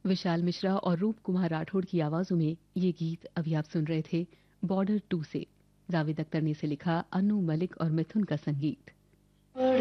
विशाल मिश्रा और रूप कुमार राठौड़ की आवाजों में ये गीत अभी आप सुन रहे थे बॉर्डर 2 से। जावेद अख्तर ने इसे लिखा, अनु मलिक और मिथुन का संगीत।